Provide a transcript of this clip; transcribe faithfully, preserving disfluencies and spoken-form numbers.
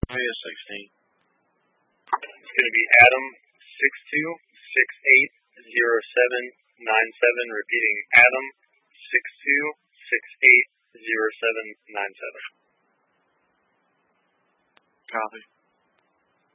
Area sixteen. It's going to be Adam six two six eight zero seven nine seven. Repeating, Adam six two six eight zero seven nine seven. Copy.